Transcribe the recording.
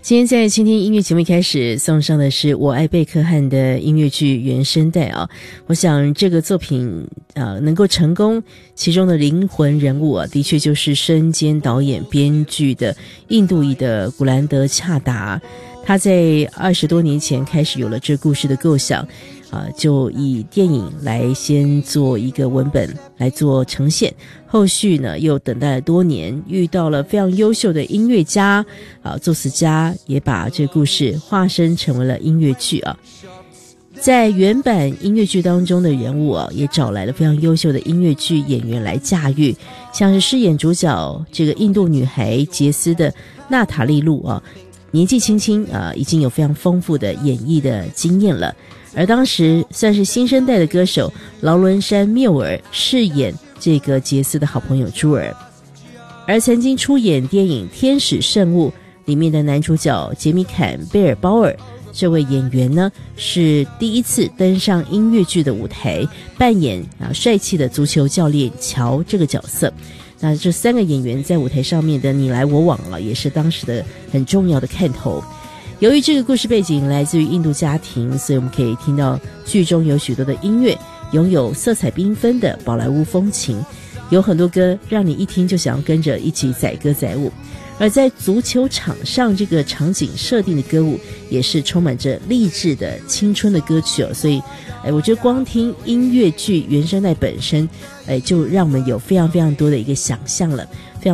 今天在倾听音乐节目一开始送上的是我爱贝克汉的音乐剧原声带啊，我想这个作品能够成功，其中的灵魂人物的确就是身兼导演编剧的印度裔的古兰德恰达。他在20多年前开始有了这故事的构想就以电影来先做一个文本来做呈现，后续呢又等待了多年，遇到了非常优秀的音乐家作词家，也把这个故事化身成为了音乐剧在原版音乐剧当中的人物也找来了非常优秀的音乐剧演员来驾驭，像是饰演主角这个印度女孩杰斯的娜塔莉露年纪轻轻已经有非常丰富的演绎的经验了。而当时算是新生代的歌手劳伦山缪尔饰演这个杰斯的好朋友朱尔，而曾经出演电影《天使圣物》里面的男主角杰米坎贝尔鲍尔，这位演员呢是第一次登上音乐剧的舞台，扮演帅气的足球教练乔这个角色。那这3个演员在舞台上面的你来我往也是当时的很重要的看头。由于这个故事背景来自于印度家庭，所以我们可以听到剧中有许多的音乐拥有色彩缤纷的宝莱坞风情，有很多歌让你一听就想要跟着一起载歌载舞。而在足球场上这个场景设定的歌舞也是充满着励志的青春的歌曲所以我觉得光听音乐剧原声带本身就让我们有非常非常多的一个想象了。